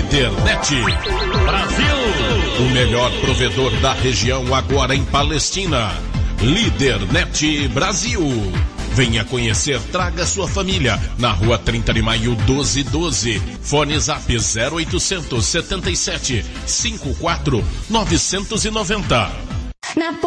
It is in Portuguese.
Lidernet Brasil. O melhor provedor da região agora em Palestina. Lidernet Brasil. Venha conhecer, traga sua família. Na rua 30 de maio 1212. Fone Zap 0800 77 54 990.